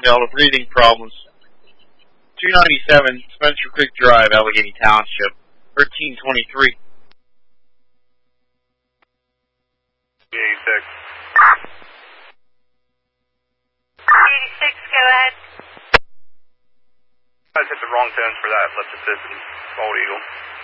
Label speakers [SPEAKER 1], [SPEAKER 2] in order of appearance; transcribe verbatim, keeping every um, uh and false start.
[SPEAKER 1] Delta, breathing problems. two ninety-seven, Spencer Creek Drive, Allegheny Township, thirteen twenty-three.
[SPEAKER 2] eighty-six.
[SPEAKER 3] eighty-six, go ahead.
[SPEAKER 2] I hit the wrong tones for that. Left assist in Bald Eagle.